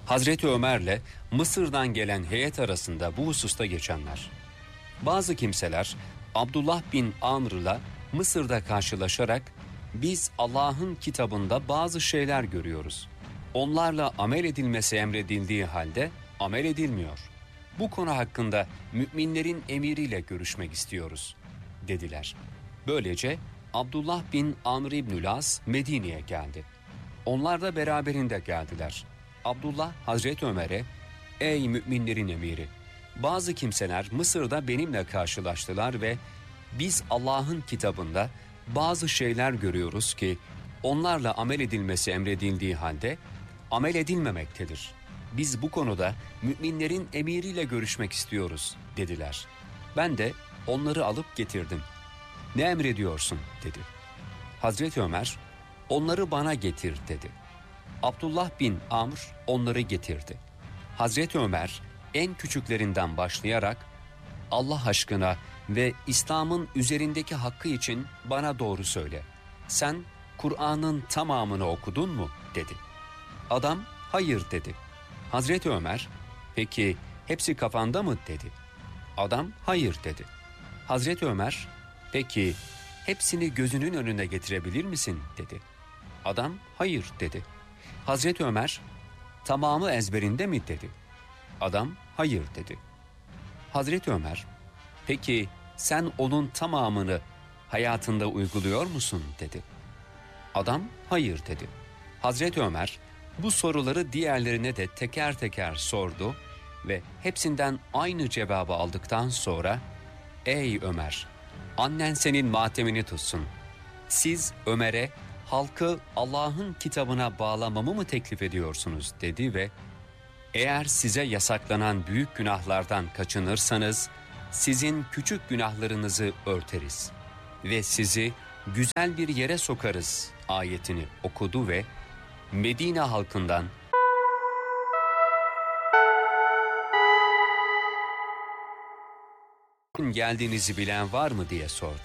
Hazreti Ömer'le Mısır'dan gelen heyet arasında bu hususta geçenler. Bazı kimseler Abdullah bin Amr'la Mısır'da karşılaşarak biz Allah'ın kitabında bazı şeyler görüyoruz. Onlarla amel edilmesi emredildiği halde amel edilmiyor. Bu konu hakkında müminlerin emiriyle görüşmek istiyoruz dediler. Böylece Abdullah bin Amr İbnül As Medine'ye geldi. Onlar da beraberinde geldiler. Abdullah Hazreti Ömer'e ey müminlerin emiri, bazı kimseler Mısır'da benimle karşılaştılar ve biz Allah'ın kitabında bazı şeyler görüyoruz ki onlarla amel edilmesi emredildiği halde amel edilmemektedir. Biz bu konuda müminlerin emiriyle görüşmek istiyoruz dediler. Ben de onları alıp getirdim. Ne emrediyorsun dedi. Hazreti Ömer onları bana getir dedi. Abdullah bin Amr onları getirdi. Hazreti Ömer en küçüklerinden başlayarak Allah aşkına ve İslam'ın üzerindeki hakkı için bana doğru söyle. Sen Kur'an'ın tamamını okudun mu dedi. Adam hayır dedi. Hazreti Ömer peki hepsi kafanda mı dedi. Adam hayır dedi. Hazreti Ömer peki hepsini gözünün önüne getirebilir misin dedi. Adam hayır dedi. Hazreti Ömer tamamı ezberinde mi dedi. Adam hayır dedi. Hazreti Ömer peki sen onun tamamını hayatında uyguluyor musun dedi. Adam hayır dedi. Hazreti Ömer bu soruları diğerlerine de teker teker sordu ve hepsinden aynı cevabı aldıktan sonra ey Ömer, annen senin matemini tutsun. Siz Ömer'e halkı Allah'ın kitabına bağlamamı mı teklif ediyorsunuz dedi ve eğer size yasaklanan büyük günahlardan kaçınırsanız sizin küçük günahlarınızı örteriz ve sizi güzel bir yere sokarız ayetini okudu ve Medine halkından geldiğinizi bilen var mı diye sordu.